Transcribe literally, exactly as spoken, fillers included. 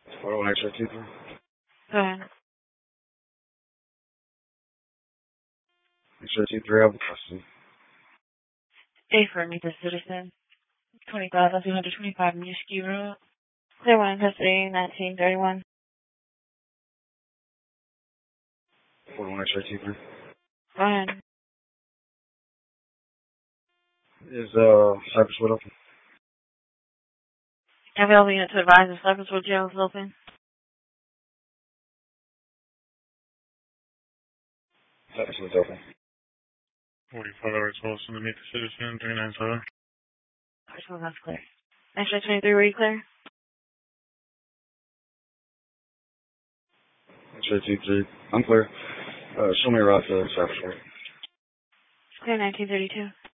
four one X-ray two three. Go ahead. X-ray two three, I'll be trusting. A for me, the citizen. twenty thousand two hundred twenty-five Muskie Road. Clear one in custody, nineteen thirty-one. four one X-ray two three. Go ahead. Is, uh, Cypresswood open? Available unit to advise if Cypresswood Jail is open. Cypresswood's open. forty-five hours Wilson to meet the citizen, three nine seven. First one, that's clear. X-ray twenty-three, were you clear? X-ray two three, I'm clear. Uh, show me a route to Cypresswood. Clear nineteen thirty-two.